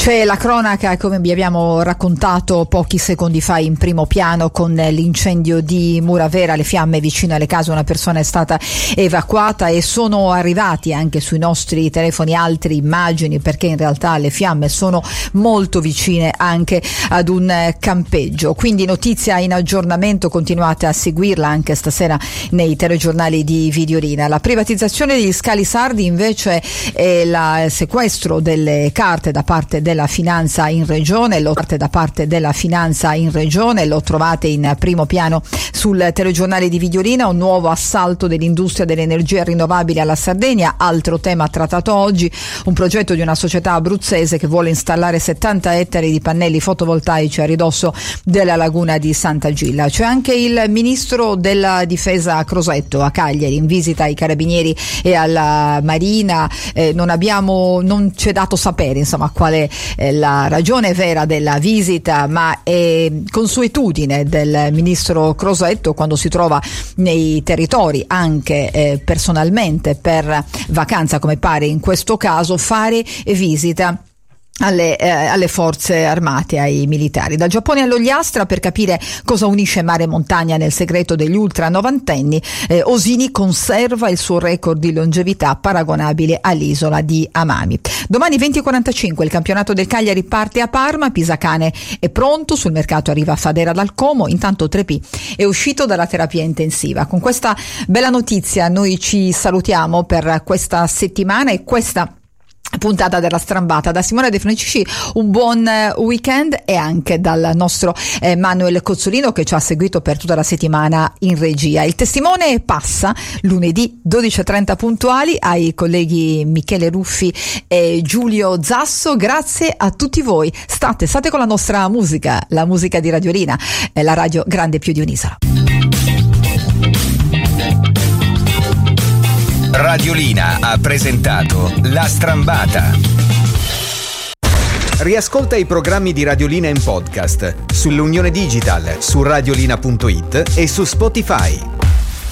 C'è la cronaca, come vi abbiamo raccontato pochi secondi fa, in primo piano con l'incendio di Muravera, le fiamme vicino alle case, una persona è stata evacuata e sono arrivati anche sui nostri telefoni altre immagini, perché in realtà le fiamme sono molto vicine anche ad un campeggio. Quindi notizia in aggiornamento, continuate a seguirla anche stasera nei telegiornali di Videolina. La privatizzazione degli scali sardi invece è il sequestro delle carte da parte della finanza in regione, lo trovate in primo piano sul telegiornale di Videolina. Un nuovo assalto dell'industria dell'energia rinnovabile alla Sardegna, altro tema trattato oggi, un progetto di una società abruzzese che vuole installare 70 ettari di pannelli fotovoltaici a ridosso della laguna di Sant'Agilla. C'è anche il ministro della difesa Crosetto a Cagliari, in visita ai carabinieri e alla Marina. Non ci è dato sapere insomma qual è la ragione vera della visita, ma è consuetudine del ministro Crosetto, quando si trova nei territori anche personalmente per vacanza, come pare in questo caso, fare visita alle forze armate, ai militari. Dal Giappone all'Ogliastra, per capire cosa unisce mare e montagna nel segreto degli ultra novantenni, Osini conserva il suo record di longevità paragonabile all'isola di Amami. Domani 20:45 il campionato del Cagliari parte a Parma, Pisacane è pronto, sul mercato arriva Fadera dal Como, intanto Trepì è uscito dalla terapia intensiva. Con questa bella notizia noi ci salutiamo per questa settimana e questa puntata della Strambata. Da Simone De Francisci un buon weekend, e anche dal nostro Manuel Cozzolino, che ci ha seguito per tutta la settimana in regia. Il testimone passa lunedì 12:30 puntuali ai colleghi Michele Ruffi e Giulio Zasso. Grazie a tutti voi, state con la nostra musica, la musica di Radiolina, la radio grande più di un'isola. Radiolina ha presentato La Strambata. Riascolta i programmi di Radiolina in podcast sull'Unione Digital, su radiolina.it e su Spotify.